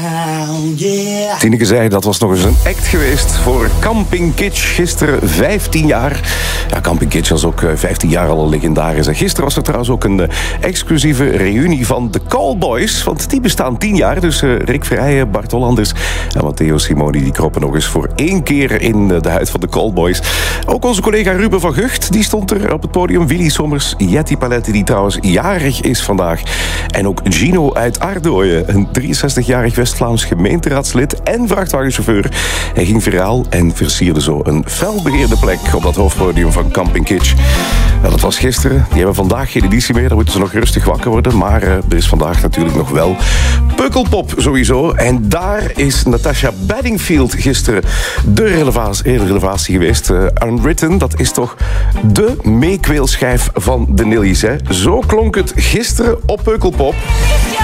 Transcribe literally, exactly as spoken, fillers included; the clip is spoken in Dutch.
yeah. Tineke zei, dat was nog eens een act geweest voor Camping Kitsch. Gisteren vijftien jaar. Ja, Camping Kitsch was ook vijftien jaar al legendarisch. En gisteren was er trouwens ook een uh, exclusieve reunie van de Callboys. Want die bestaan tien jaar. Dus uh, Rick Vrijen, Bart Hollanders en Matteo Simoni... die kroppen nog eens voor één keer in uh, de huid van de Callboys. Ook onze collega Ruben van Gucht, die stond er op het podium. Willy Sommers, Jetty Paletti, die trouwens jarig is vandaag. En ook Gino uit Ardooien, een drieënzestigjarig West-Vlaams gemeenteraadslid en vrachtwagenchauffeur. Hij ging viraal en versierde zo een felbegeerde plek op dat hoofdpodium van Camping Kitsch. Ja, dat was gisteren. Die hebben vandaag geen editie meer. Dan moeten ze nog rustig wakker worden. Maar uh, er is vandaag natuurlijk nog wel Pukkelpop sowieso. En daar is Natasha Bedingfield gisteren de relevatie, relevatie geweest. Uh, Unwritten, dat is toch de meekweelschijf van de Nillies, hè? Zo klonk het gisteren op Pukkelpop.